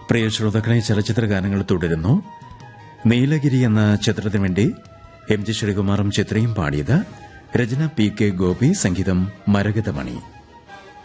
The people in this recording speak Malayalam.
പ്രിയ ശ്രോതാക്കളെ, ചലച്ചിത്ര ഗാനങ്ങൾ തുടരുന്നു. നീലഗിരി എന്ന ചിത്രത്തിനു വേണ്ടി എം ജി ശ്രീകുമാറും ചിത്രയും പാടിയത്. രചന പി കെ ഗോപി, സംഗീതം മരകതമണി.